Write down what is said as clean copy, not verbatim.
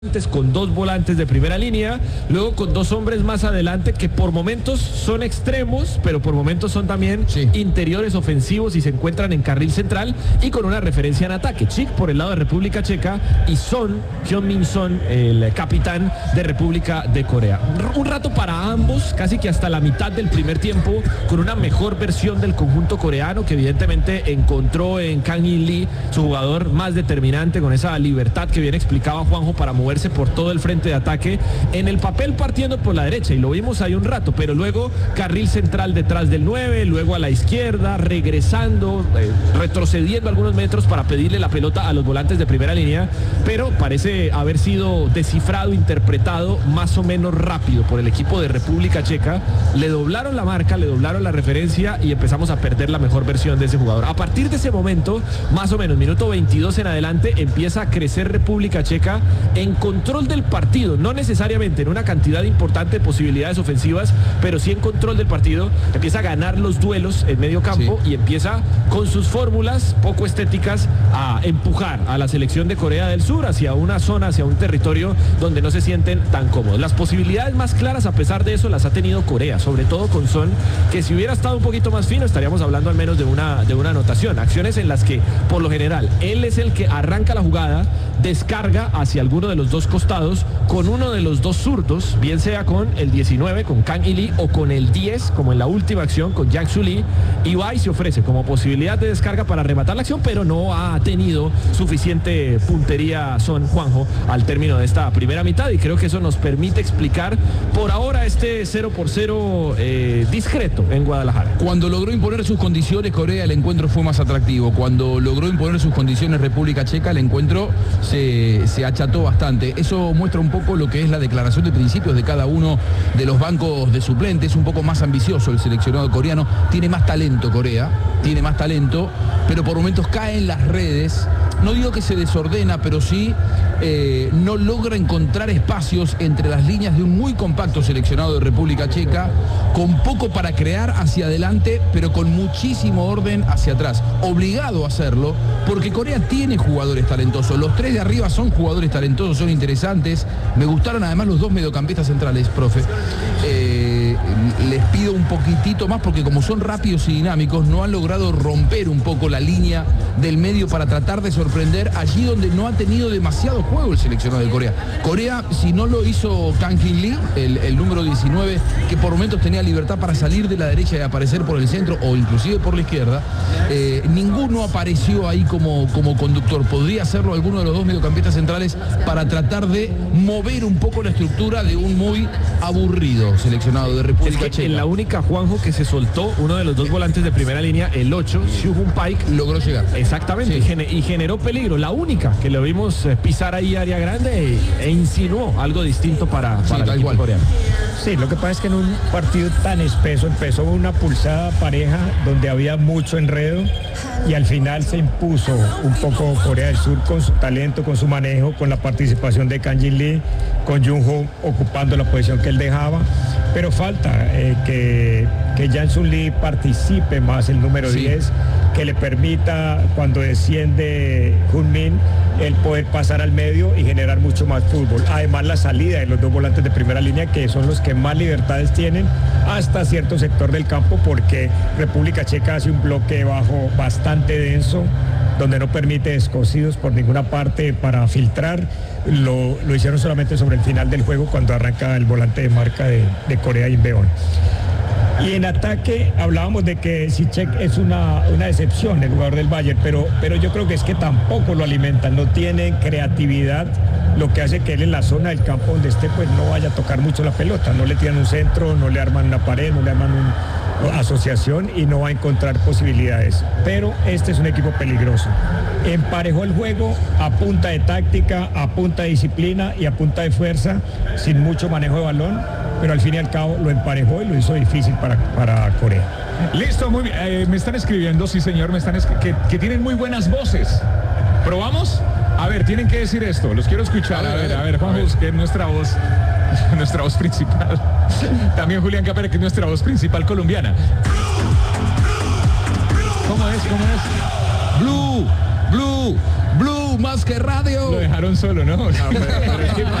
con dos volantes de primera línea, luego con dos hombres más adelante que por momentos son extremos, pero por momentos son también interiores ofensivos y se encuentran en carril central, y con una referencia en ataque. Chic por el lado de República Checa y Son, Heung-min Son, el capitán de República de Corea. Un rato para ambos, casi que hasta la mitad del primer tiempo, con una mejor versión del conjunto coreano, que evidentemente encontró en Kang In Lee, su jugador más determinante, con esa libertad que bien explicaba Juanjo para moverse por todo el frente de ataque, en el papel partiendo por la derecha, y lo vimos ahí un rato, pero luego carril central detrás del 9, luego a la izquierda, regresando, retrocediendo algunos metros para pedirle la pelota a los volantes de primera línea, pero parece haber sido descifrado, interpretado más o menos rápido por el equipo de República Checa. Le doblaron la marca, le doblaron la referencia y empezamos a perder la mejor versión de ese jugador. A partir de ese momento, más o menos minuto 22 en adelante, empieza a crecer República Checa en control del partido, no necesariamente en una cantidad importante de posibilidades ofensivas, pero sí en control del partido. Empieza a ganar los duelos en medio campo y empieza con sus fórmulas poco estéticas a empujar a la selección de Corea del Sur hacia una zona, hacia un territorio donde no se sienten tan cómodos. Las posibilidades más claras, a pesar de eso, las ha tenido Corea, sobre todo con Son, que si hubiera estado un poquito más fino estaríamos hablando al menos de una anotación. Acciones en las que por lo general él es el que arranca la jugada, descarga hacia alguno de los dos costados con uno de los dos zurdos, bien sea con el 19, con Kang In Lee, o con el 10, como en la última acción con Yang Su Lee, y va y se ofrece como posibilidad de descarga para rematar la acción, pero no ha tenido suficiente puntería Son, Juanjo, al término de esta primera mitad, y creo que eso nos permite explicar por ahora este 0-0 discreto en Guadalajara. Cuando logró imponer sus condiciones Corea, el encuentro fue más atractivo. Cuando logró imponer sus condiciones República Checa, el encuentro se acható bastante. Eso muestra un poco lo que es la declaración de principios de cada uno de los bancos de suplentes. Un poco más ambicioso el seleccionado coreano, tiene más talento Corea, tiene más talento, pero por momentos cae en las redes. No digo que se desordena, pero sí no logra encontrar espacios entre las líneas de un muy compacto seleccionado de República Checa, con poco para crear hacia adelante, pero con muchísimo orden hacia atrás. Obligado a hacerlo, porque Corea tiene jugadores talentosos. Los tres de arriba son jugadores talentosos, son interesantes. Me gustaron además los dos mediocampistas centrales, profe. Les pido un poquitito más, porque como son rápidos y dinámicos, no han logrado romper un poco la línea del medio para tratar de sorprender allí donde no ha tenido demasiado juego el seleccionado de Corea. Corea, si no lo hizo Kang In Lee, el número 19, que por momentos tenía libertad para salir de la derecha y aparecer por el centro o inclusive por la izquierda, ninguno apareció ahí como conductor. Podría hacerlo alguno de los dos mediocampistas centrales para tratar de mover un poco la estructura de un muy aburrido seleccionado de República Checa. En la única, Juanjo, que se soltó uno de los dos volantes de primera línea, el 8, Soo-Hoon Paik, logró llegar. Exactamente, y generó peligro. La única que lo vimos pisar ahí área grande e insinuó algo distinto para el equipo coreano. Sí, lo que pasa es que en un partido tan espeso empezó una pulsada pareja donde había mucho enredo, y al final se impuso un poco Corea del Sur con su talento, con su manejo, con la participación de Kang In Lee, con Jung-ho ocupando la posición que él dejaba, pero falta que Yang Su Lee participe más, el número 10, que le permita, cuando desciende Heung-min, el poder pasar al medio y generar mucho más fútbol. Además, la salida de los dos volantes de primera línea, que son los que más libertades tienen hasta cierto sector del campo, porque República Checa hace un bloque bajo bastante denso, donde no permite descosidos por ninguna parte para filtrar. Lo hicieron solamente sobre el final del juego, cuando arranca el volante de marca de Corea, Inbeon. Y en ataque hablábamos de que Sichek es una decepción, el jugador del Bayern, pero yo creo que es que tampoco lo alimentan, no tienen creatividad, lo que hace que él en la zona del campo donde esté pues no vaya a tocar mucho la pelota, no le tiran un centro, no le arman una pared, no le arman una asociación y no va a encontrar posibilidades. Pero este es un equipo peligroso. Emparejó el juego a punta de táctica, a punta de disciplina y a punta de fuerza, sin mucho manejo de balón, pero al fin y al cabo lo emparejó y lo hizo difícil para Corea. Listo, muy bien. Me están escribiendo, sí señor, que tienen muy buenas voces. ¿Probamos? A ver, tienen que decir esto, los quiero escuchar. A ver, Juan que es nuestra voz principal. También Julián Capera, que es nuestra voz principal colombiana. ¿Cómo es? Blue, Más que Radio. Lo dejaron solo, ¿no?